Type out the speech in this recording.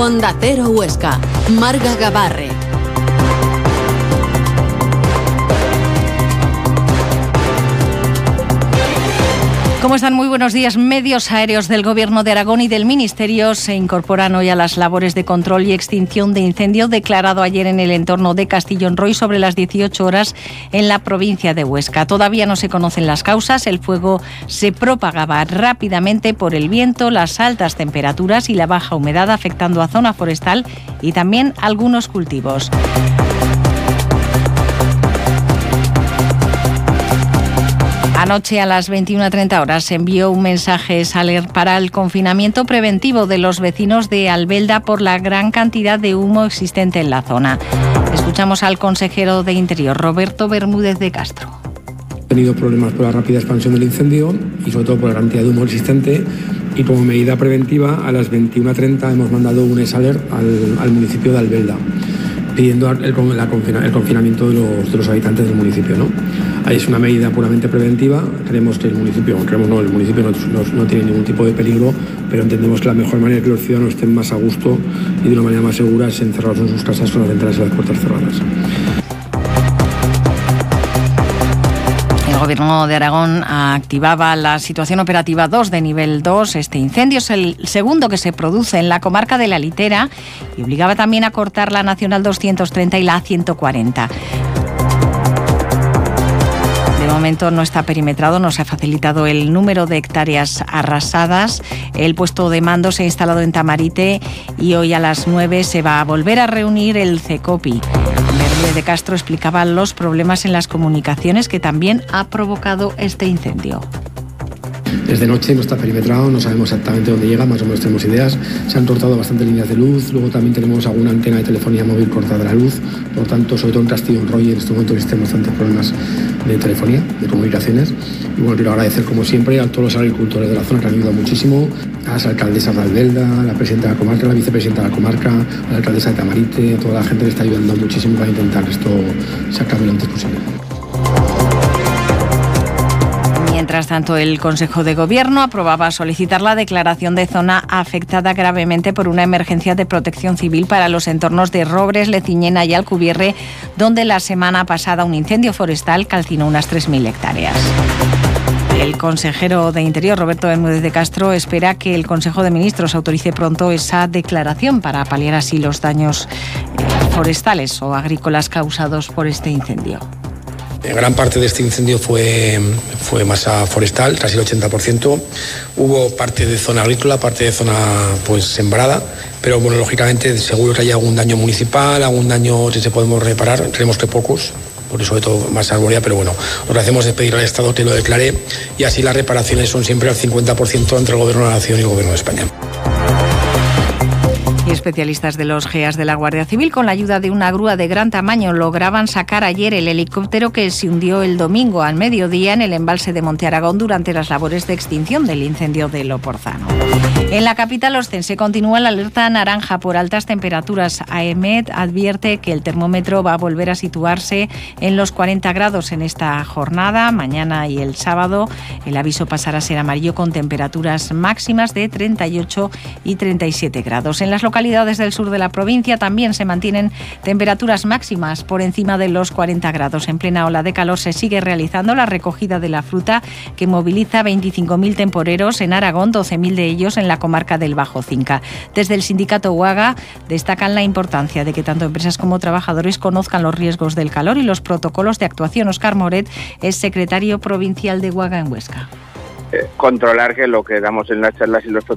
Onda Cero Huesca, Marga Gabarre. ¿Cómo están? Muy buenos días. Medios aéreos del Gobierno de Aragón y del Ministerio se incorporan hoy a las labores de control y extinción de incendio declarado ayer en el entorno de Castillón-Roy sobre las 18 horas en la provincia de Huesca. Todavía no se conocen las causas. El fuego se propagaba rápidamente por el viento, las altas temperaturas y la baja humedad, afectando a zona forestal y también algunos cultivos. Anoche a las 21:30 horas se envió un mensaje para el confinamiento preventivo de los vecinos de Albelda por la gran cantidad de humo existente en la zona. Escuchamos al consejero de Interior, Roberto Bermúdez de Castro. He tenido problemas por la rápida expansión del incendio y sobre todo por la cantidad de humo existente, y como medida preventiva a las 21:30 hemos mandado un ES-Alert al municipio de Albelda, pidiendo el confinamiento de los habitantes del municipio, ¿no? Es una medida puramente preventiva. Creemos que el municipio no tiene ningún tipo de peligro, pero entendemos que la mejor manera de que los ciudadanos estén más a gusto y de una manera más segura es encerrarlos en sus casas con las ventanas y las puertas cerradas. El Gobierno de Aragón activaba la situación operativa 2 de nivel 2. Este incendio es el segundo que se produce en la comarca de la Litera y obligaba también a cortar la Nacional 230 y la A140. De momento no está perimetrado, no se ha facilitado el número de hectáreas arrasadas. El puesto de mando se ha instalado en Tamarite y hoy a las 9 se va a volver a reunir el CECOPI. Bermúdez de Castro explicaba los problemas en las comunicaciones que también ha provocado este incendio. Desde noche no está perimetrado, no sabemos exactamente dónde llega, más o menos tenemos ideas. Se han cortado bastantes líneas de luz, luego también tenemos alguna antena de telefonía móvil cortada de la luz. Por tanto, sobre todo en Castillón-Roy en este momento existen bastantes problemas de telefonía, de comunicaciones. Y bueno, quiero agradecer como siempre a todos los agricultores de la zona que han ayudado muchísimo, a las alcaldesas de Albelda, a la presidenta de la comarca, a la vicepresidenta de la comarca, a la alcaldesa de Tamarite, a toda la gente que está ayudando muchísimo para intentar que esto se acabe lo antes posible. Mientras tanto, el Consejo de Gobierno aprobaba solicitar la declaración de zona afectada gravemente por una emergencia de protección civil para los entornos de Robres, Leciñena y Alcubierre, donde la semana pasada un incendio forestal calcinó unas 3.000 hectáreas. El consejero de Interior, Roberto Bermúdez de Castro, espera que el Consejo de Ministros autorice pronto esa declaración para paliar así los daños forestales o agrícolas causados por este incendio. Gran parte de este incendio fue masa forestal, casi el 80%. Hubo parte de zona agrícola, parte de zona sembrada, pero bueno, lógicamente seguro que hay algún daño municipal, algún daño que se podemos reparar, creemos que pocos, porque sobre todo más arbórea, pero bueno, lo que hacemos es pedir al Estado que lo declare y así las reparaciones son siempre al 50% entre el Gobierno de la Nación y el Gobierno de España. Y especialistas de los GEAS de la Guardia Civil, con la ayuda de una grúa de gran tamaño, lograban sacar ayer el helicóptero que se hundió el domingo al mediodía en el embalse de Monte Aragón durante las labores de extinción del incendio de Loporzano. En la capital ostense continúa la alerta naranja por altas temperaturas. AEMET advierte que el termómetro va a volver a situarse en los 40 grados en esta jornada. Mañana y el sábado el aviso pasará a ser amarillo con temperaturas máximas de 38 y 37 grados. En las localidades del sur de la provincia también se mantienen temperaturas máximas por encima de los 40 grados. En plena ola de calor se sigue realizando la recogida de la fruta que moviliza 25.000 temporeros en Aragón, 12.000 de ellos en la comarca del Bajo Cinca. Desde el sindicato UAGA destacan la importancia de que tanto empresas como trabajadores conozcan los riesgos del calor y los protocolos de actuación. Óscar Moret es secretario provincial de UAGA en Huesca. Controlar que lo que damos en las charlas y los